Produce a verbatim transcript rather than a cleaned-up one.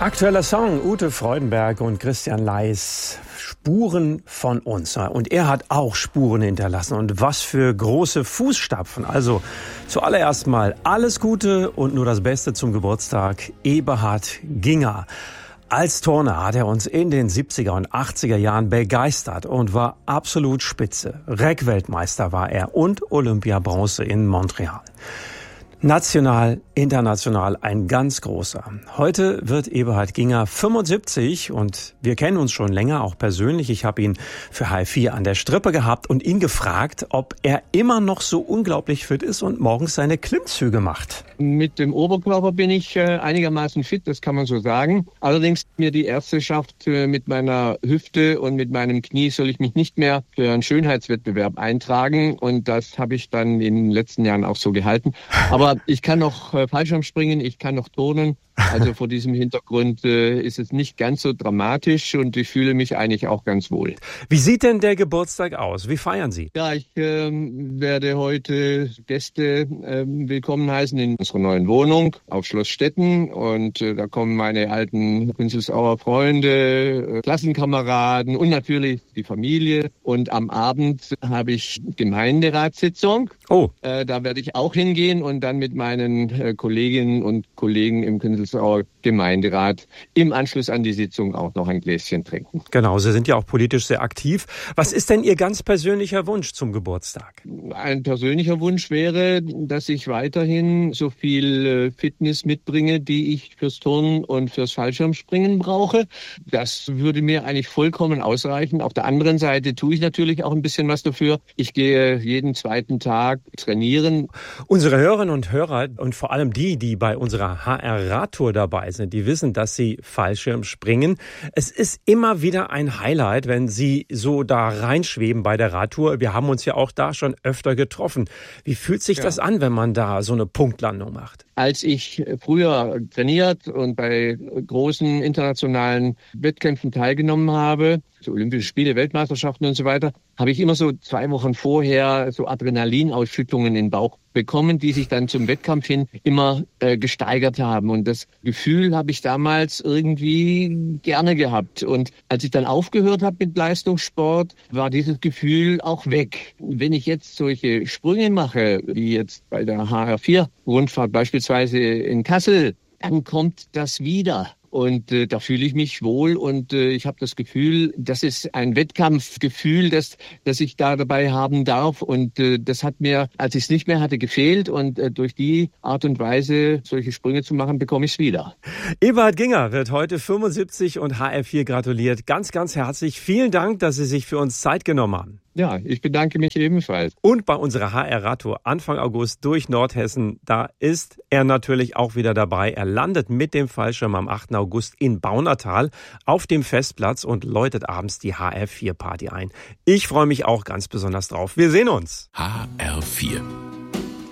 Aktueller Song, Ute Freudenberg und Christian Leis, Spuren von uns. Und er hat auch Spuren hinterlassen. Und was für große Fußstapfen. Also zuallererst mal alles Gute und nur das Beste zum Geburtstag, Eberhard Ginger. Als Turner hat er uns in den siebziger und achtziger Jahren begeistert und war absolut spitze. Reck-Weltmeister war er und Olympiabronze in Montreal. National, international ein ganz großer. Heute wird Eberhard Ginger fünfundsiebzig und wir kennen uns schon länger, auch persönlich. Ich habe ihn für H F vier an der Strippe gehabt und ihn gefragt, ob er immer noch so unglaublich fit ist und morgens seine Klimmzüge macht. Mit dem Oberkörper bin ich äh, einigermaßen fit, das kann man so sagen. Allerdings mir die Ärzteschaft äh, mit meiner Hüfte und mit meinem Knie soll ich mich nicht mehr für einen Schönheitswettbewerb eintragen und das habe ich dann in den letzten Jahren auch so gehalten. Aber ich kann noch äh, Fallschirmspringen, ich kann noch turnen. Also vor diesem Hintergrund äh, ist es nicht ganz so dramatisch und ich fühle mich eigentlich auch ganz wohl. Wie sieht denn der Geburtstag aus? Wie feiern Sie? Ja, ich äh, werde heute Gäste äh, willkommen heißen in unserer neuen Wohnung auf Schloss Stetten und äh, da kommen meine alten Künzelsauer Freunde, äh, Klassenkameraden und natürlich die Familie. Und am Abend habe ich Gemeinderatssitzung. Oh. Äh, da werde ich auch hingehen und dann mit meinen äh, Kolleginnen und Kollegen im Künzelsauer Gemeinderat im Anschluss an die Sitzung auch noch ein Gläschen trinken. Genau, Sie sind ja auch politisch sehr aktiv. Was ist denn Ihr ganz persönlicher Wunsch zum Geburtstag? Ein persönlicher Wunsch wäre, dass ich weiterhin so viel Fitness mitbringe, die ich fürs Turnen und fürs Fallschirmspringen brauche. Das würde mir eigentlich vollkommen ausreichen. Auf der anderen Seite tue ich natürlich auch ein bisschen was dafür. Ich gehe jeden zweiten Tag trainieren. Unsere Hörerinnen und Hörer und vor allem die, die bei unserer H R-Radtour dabei sind, die wissen, dass sie Fallschirm springen. Es ist immer wieder ein Highlight, wenn sie so da reinschweben bei der Radtour. Wir haben uns ja auch da schon öfter getroffen. Wie fühlt sich ja. das an, wenn man da so eine Punktlandung macht? Als ich früher trainiert und bei großen internationalen Wettkämpfen teilgenommen habe, so Olympische Spiele, Weltmeisterschaften und so weiter, habe ich immer so zwei Wochen vorher so Adrenalinausschüttungen in den Bauch bekommen, die sich dann zum Wettkampf hin immer äh, gesteigert haben. Und das Gefühl habe ich damals irgendwie gerne gehabt. Und als ich dann aufgehört habe mit Leistungssport, war dieses Gefühl auch weg. Wenn ich jetzt solche Sprünge mache, wie jetzt bei der H R vier Rundfahrt beispielsweise in Kassel, dann kommt das wieder. Und äh, da fühle ich mich wohl und äh, ich habe das Gefühl, das ist ein Wettkampfgefühl, das, das ich da dabei haben darf. Und äh, das hat mir, als ich es nicht mehr hatte, gefehlt. Und äh, durch die Art und Weise, solche Sprünge zu machen, bekomme ich es wieder. Eberhard Ginger wird heute fünfundsiebzig und H F vier gratuliert. Ganz, ganz herzlich. Vielen Dank, dass Sie sich für uns Zeit genommen haben. Ja, ich bedanke mich ebenfalls. Und bei unserer H R-Radtour Anfang August durch Nordhessen, da ist er natürlich auch wieder dabei. Er landet mit dem Fallschirm am achten August in Baunatal auf dem Festplatz und läutet abends die H R vier Party ein. Ich freue mich auch ganz besonders drauf. Wir sehen uns. H R vier